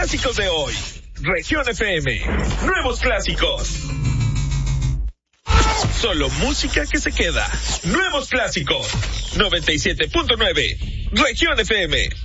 clásicos de hoy. Región FM. Nuevos clásicos. Solo música que se queda. Nuevos clásicos. 97.9. Región FM.